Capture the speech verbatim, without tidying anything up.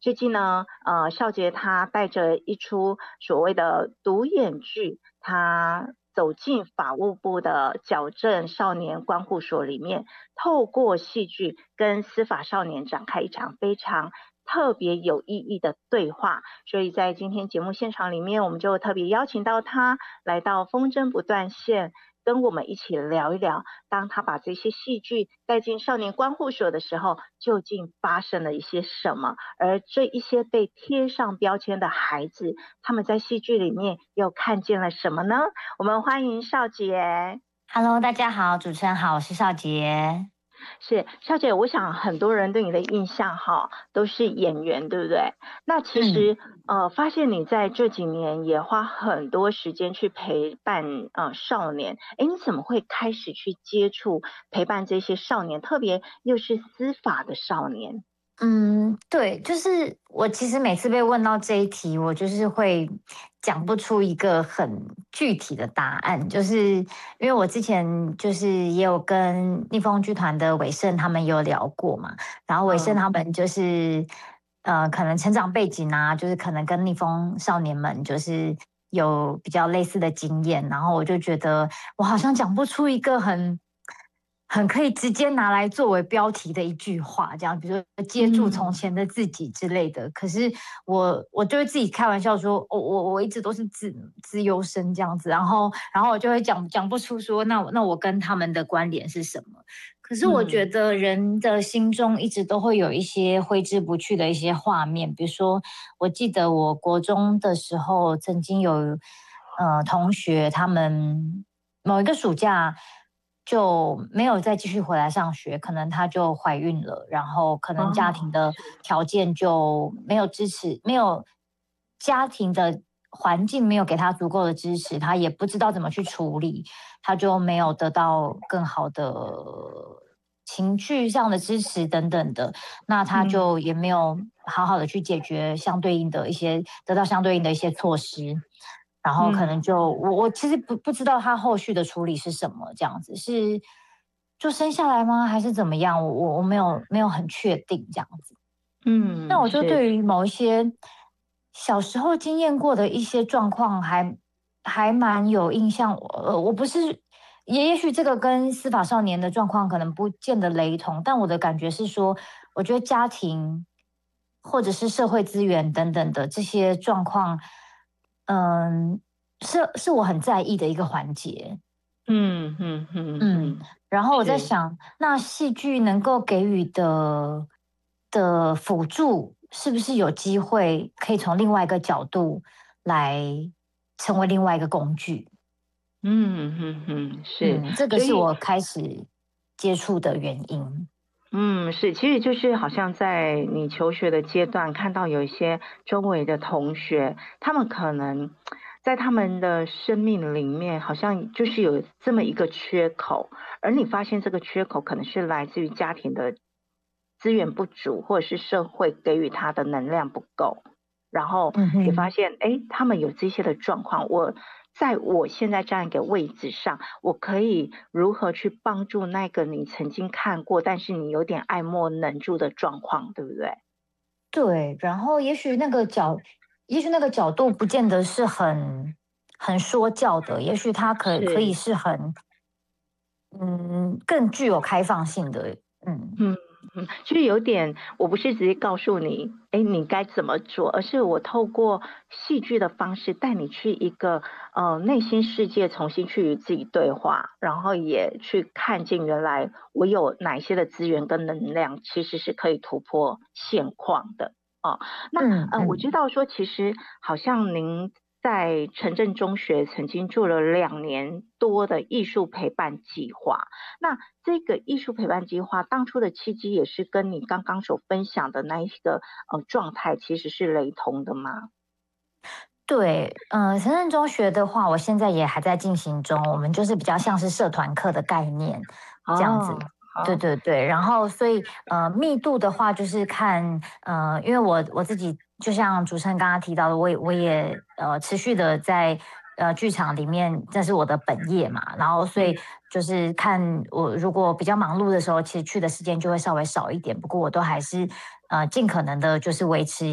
最近呢，呃，少杰他带着一出所谓的独眼剧，他走进法务部的矫正少年关护所里面，透过戏剧跟司法少年展开一场非常特别有意义的对话。所以在今天节目现场里面，我们就特别邀请到他来到风筝不断线，跟我们一起聊一聊，当他把这些戏剧带进少年关护所的时候，究竟发生了一些什么？而这一些被贴上标签的孩子，他们在戏剧里面又看见了什么呢？我们欢迎少杰。 Hello，大家好，主持人好，我是少杰。 是少杰，我想很多人对你的印象哈都是演员，对不对？那其嗯实呃，发现你在这几年也花很多时间去陪伴呃少年，诶，你怎么会开始去接触陪伴这些少年，特别又是司法的少年？ 嗯，对，就是我其实每次被问到这一题，我就是会讲不出一个很具体的答案，就是因为我之前就是也有跟逆风剧团的伟盛他们有聊过嘛，然后伟盛嗯他们就是呃，可能成长背景啊，就是可能跟逆风少年们就是有比较类似的经验，然后我就觉得我好像讲不出一个很。很可以直接拿来作为标题的一句话，这样，比如说接住从嗯前的自己之类的。可是我我就会自己开玩笑说，我我我一直都是自自优生这样子，然后然后我就会讲讲不出说，那那我跟他们的关联是什么？可是我觉嗯得人的心中一直都会有一些挥之不去的一些画面，比如说，我记得我国中的时候曾经有呃同学，他们某一个暑假就没有再继续回来上学，可能她就怀孕了，然后可能家庭哦， 的是条件就没有支持，没有家庭的环境没有给她足够的支持，她也不知道怎么去处理，她就没有得到更好的情绪上的支持等等的，那她嗯就也没有好好的去解决相对应的一些得到相对应的一些措施。然后可能嗯。 就我我其实不不知道他后续的处理是什么，这样子是就生下来吗？还是怎么样？我我我没有没有很确定这样子。那嗯， 我就是， 对于某一些小时候经验过的一些状况还还蛮有印象。呃，我不是也也许这个跟司法少年的状况可能不见得雷同，但我的感觉是说，我觉得家庭或者是社会资源等等的这些状况，嗯，是是我很在意的一个环节。 嗯嗯嗯嗯， 嗯， 然后我在是， 想，那戏剧能够给予的的辅助，是不是有机会可以从另外一个角度来成为另外一个工具？ 嗯嗯嗯，是， 嗯，这个所以是我开始接触的原因。 嗯，是，其实就是好像在你求学的阶段，看到有一些周围的同学，他们可能在他们的生命里面，好像就是有这么一个缺口，而你发现这个缺口可能是来自于家庭的资源不足，或者是社会给予他的能量不够，然后也发嗯哼。 现，哎，他们有这些的状况，我在我现在这样一个位置上，我可以如何去帮助那个你曾经看过，但是你有点爱莫能助的状况，对不对？ 对，然后也许那个角，也许那个角度不见得是很很说教的，也许它可可以是， 是很嗯更具有开放性的。嗯。 嗯嗯，就是有点，我不是直接告诉你，哎，你该怎么做，而是我透过戏剧的方式带你去一个呃内心世界，重新去与自己对话，然后也去看见原来我有哪些的资源跟能量，其实是可以突破现况的。哦，那呃，我嗯嗯。 知道说，其实好像您在城镇中学曾经做了两年多的艺术陪伴计划。那这个艺术陪伴计划当初的契机也是跟你刚刚所分享的那一个呃状态其实是雷同的吗？ 对，嗯、城镇中学的话，我现在也还在进行中，我们就是比较像是社团课的概念这样子。 哦， 对好， 对对，然后所以呃密度的话，就是看呃，因为我我自己就像主持人刚刚提到的，我也我也呃持续的在呃剧场里面，这是我的本业嘛，然后所以嗯。 就是看我如果比较忙碌的时候，其实去的时间就会稍微少一点，不过我都还是呃尽可能的就是维持。